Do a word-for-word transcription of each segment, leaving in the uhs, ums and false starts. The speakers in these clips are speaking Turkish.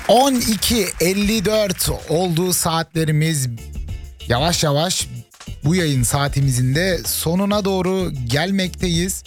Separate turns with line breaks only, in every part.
on iki elli dört olduğu saatlerimiz, yavaş yavaş bu yayın saatimizin de sonuna doğru gelmekteyiz.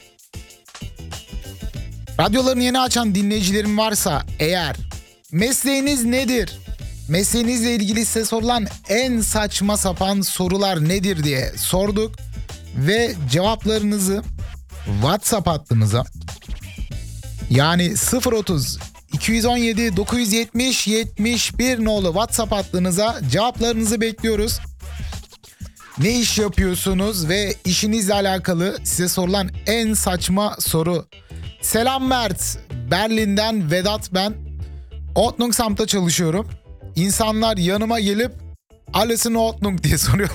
Radyolarını yeni açan dinleyicilerim varsa eğer, mesleğiniz nedir? Mesleğinizle ilgili size sorulan en saçma sapan sorular nedir diye sorduk ve cevaplarınızı WhatsApp hattımıza, yani sıfır otuz iki yüz on yedi dokuz yüz yetmiş yetmiş bir nolu WhatsApp hattınıza cevaplarınızı bekliyoruz. Ne iş yapıyorsunuz ve işinizle alakalı size sorulan en saçma soru. Selam Mert, Berlin'den Vedat ben. Ordnungsamt'ta çalışıyorum. İnsanlar yanıma gelip "Alles in Ordnung" diye soruyor.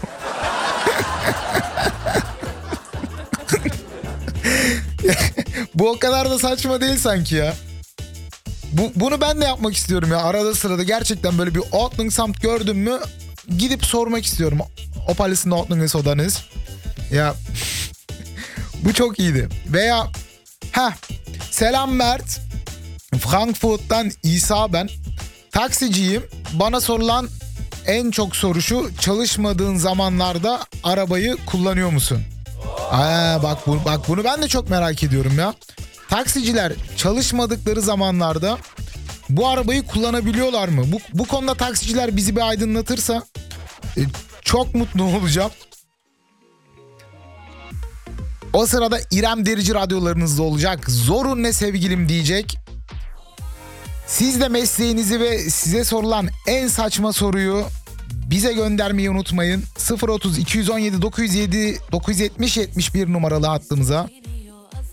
Bu o kadar da saçma değil sanki ya. Bu, bunu ben de yapmak istiyorum ya. Arada sırada gerçekten böyle bir Ordnungsamt gördüm mü gidip sormak istiyorum. Ob alles in Ordnung ist oder nicht? Ya bu çok iyiydi. Veya ha selam Mert, Frankfurt'tan İsa ben. Taksiciyim. Bana sorulan en çok soru şu: çalışmadığın zamanlarda arabayı kullanıyor musun? Aa, bak, bu, bak bunu ben de çok merak ediyorum ya. Taksiciler çalışmadıkları zamanlarda bu arabayı kullanabiliyorlar mı? Bu, bu konuda taksiciler bizi bir aydınlatırsa e, çok mutlu olacağım. O sırada İrem Derici radyolarınızda olacak. Zorun ne sevgilim diyecek. Siz de mesleğinizi ve size sorulan en saçma soruyu bize göndermeyi unutmayın. sıfır otuz iki yüz on yedi dokuz yüz yedi dokuz yüz yetmiş yetmiş bir numaralı hattımıza.